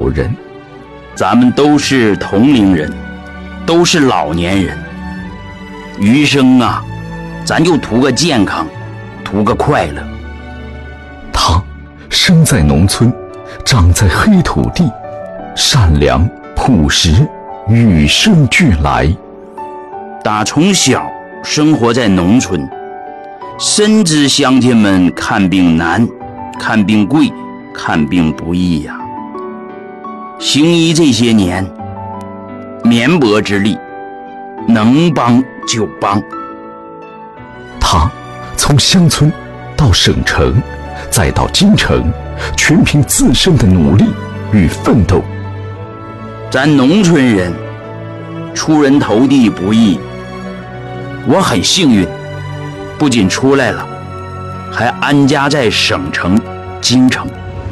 人， 咱们都是同龄人，都是老年人，余生啊，咱就图个健康，图个快乐。 他生在农村，长在黑土地，善良朴实，与生俱来。 打从小生活在农村，深知乡亲们看病难，看病贵，看病不易呀。行医这些年，绵薄之力，能帮就帮。 他从乡村到省城，再到京城，全凭自身的努力与奋斗。 咱农村人出人头地不易，我很幸运，不仅出来了，还安家在省城京城。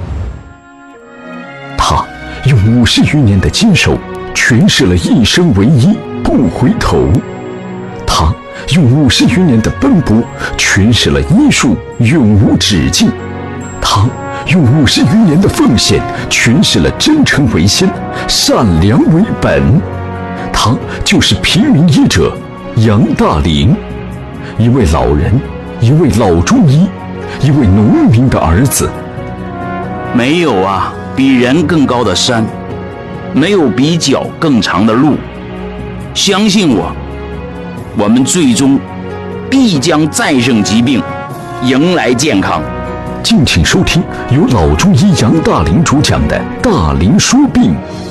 他用50余年的坚守诠释了一生为一，不回头。他用50余年的奔波诠释了医术永无止境。他用50余年的奉献诠释了真诚为先，善良为本。他就是平民医者杨大林，一位老人，一位老中医，一位农民的儿子。 没有啊比人更高的山，没有比脚更长的路。相信我，我们最终必将战胜疾病，迎来健康。 敬请收听由老中医杨大林主讲的《大林说病》。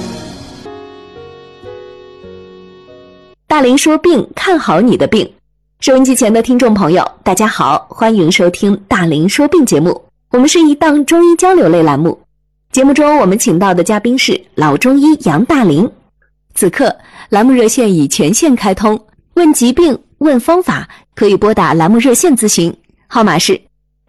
大林说病，看好你的病。收音机前的听众朋友，大家好，欢迎收听大林说病节目。我们是一档中医交流类栏目，节目中我们请到的嘉宾是老中医杨大林。此刻栏目热线已全线开通，问疾病问方法可以拨打栏目热线咨询，号码是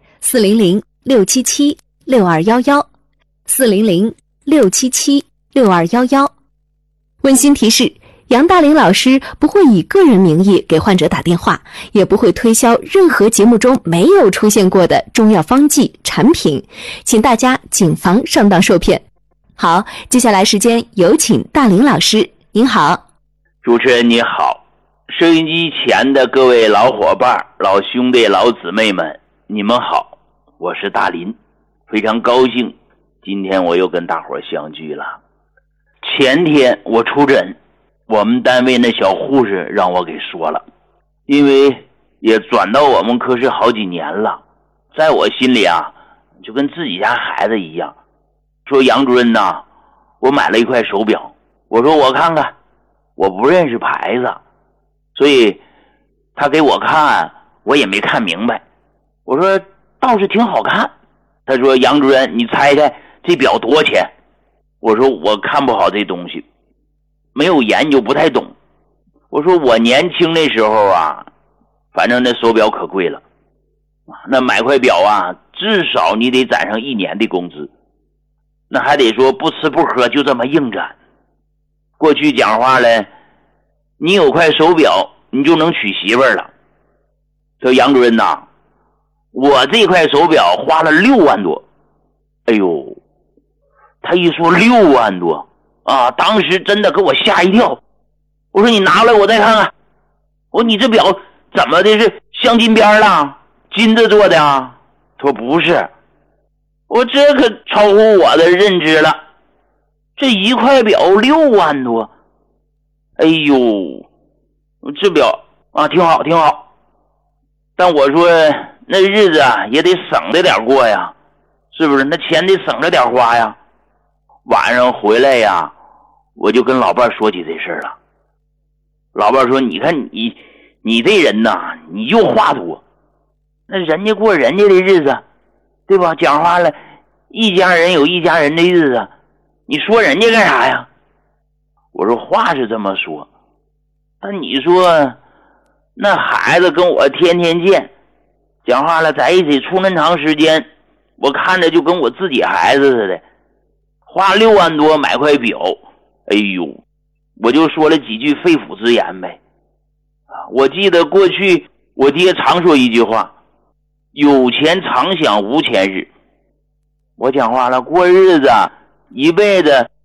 400-677-6211，400-677-6211。温馨提示，杨大林老师不会以个人名义给患者打电话，也不会推销任何节目中没有出现过的中药方剂产品，请大家谨防上当受骗。好，接下来时间有请大林老师。您好。 主持人你好，收音机前的各位老伙伴、老兄弟、老姊妹们，你们好，我是大林，非常高兴今天我又跟大伙相聚了。前天我出诊，我们单位那小护士让我给说了，因为也转到我们科室好几年了，在我心里啊，就跟自己家孩子一样。说杨主任呐，我买了一块手表，我说我看看，我不认识牌子，所以他给我看，我也没看明白。我说倒是挺好看。他说杨主任，你猜猜这表多少钱？我说我看不好这东西，没有研究，不太懂。我说我年轻那时候啊，反正那手表可贵了，那买块表啊，至少你得攒上1年的工资，那还得说不吃不喝就这么硬攒。过去讲话了，你有块手表你就能娶媳妇儿了。说杨主任呐，我这块手表花了6万多。哎呦，他一说6万多啊，当时真的给我吓一跳。我说你拿来我再看看。我说你这表怎么的，是镶金边了，金子做的啊？他说不是。我这可超乎我的认知了，这一块表6万多。哎呦，这表啊挺好挺好，但我说那日子啊也得省着点过呀，是不是？那钱得省着点花呀。晚上回来呀，我就跟老伴说起这事了。老伴说，你看你这人呐，你就话多，那人家过人家的日子，对吧？讲话了，一家人有一家人的日子，你说人家干啥呀？我说话是这么说，但你说那孩子跟我天天见，讲话了在一起处那么长时间，我看着就跟我自己孩子似的，花6万多买块表。哎呦，我就说了几句肺腑之言呗。我记得过去我爹常说一句话，有钱常想无钱日。我讲话了，过日子一辈子